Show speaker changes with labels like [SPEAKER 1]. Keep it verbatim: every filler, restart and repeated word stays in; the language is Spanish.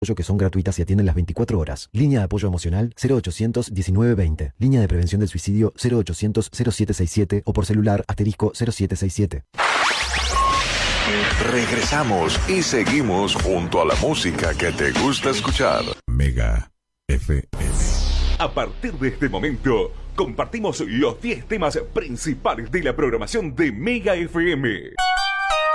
[SPEAKER 1] que son gratuitas y atienden las veinticuatro horas. Línea de apoyo emocional cero ochocientos diecinueve veinte. Línea de prevención del suicidio cero ochocientos cero siete sesenta y siete o por celular asterisco cero siete sesenta y siete.
[SPEAKER 2] Regresamos y seguimos junto a la música que te gusta escuchar.
[SPEAKER 3] Mega F M.
[SPEAKER 4] A partir de este momento, compartimos los diez temas principales de la programación de Mega F M.